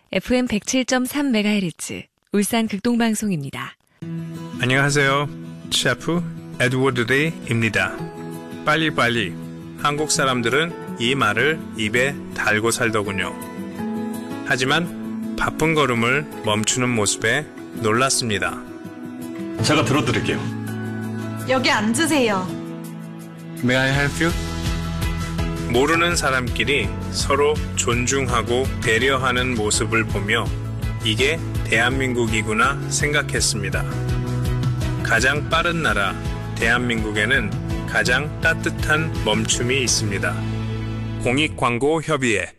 FM 107.3MHz 울산 극동방송입니다. 안녕하세요. 셰프 에드워드 데이입니다. 빨리빨리. 한국 사람들은 이 말을 입에 달고 살더군요. 하지만 바쁜 걸음을 멈추는 모습에 놀랐습니다. 제가 들어드릴게요. 여기 앉으세요. May I help you? 모르는 사람끼리 서로 존중하고 배려하는 모습을 보며 이게 대한민국이구나 생각했습니다. 가장 빠른 나라 대한민국에는 가장 따뜻한 멈춤이 있습니다. 공익광고협의회